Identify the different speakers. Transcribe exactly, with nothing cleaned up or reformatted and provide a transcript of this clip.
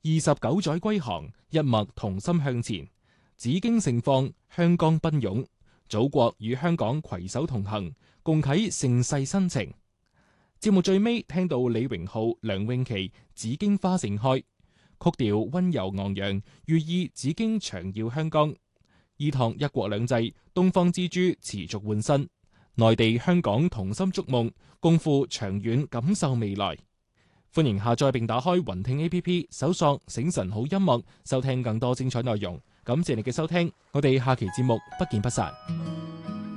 Speaker 1: 二十九載歸航，一脈同心向前。紫荊盛放，香江奔湧，祖國與香港攜手同行，共啟盛世新程。節目最尾聽到李榮浩、梁詠琪《紫荊花盛開》，曲調溫柔昂揚，寓意紫荊長耀香江。依託一國兩制，東方之珠持續煥新，內地香港同心築夢，共赴長遠感受未來。歡迎下載並打開雲聽 A P P， 搜索醒神好音樂，收聽更多精彩內容。感謝你嘅收聽，我哋下期節目不見不散。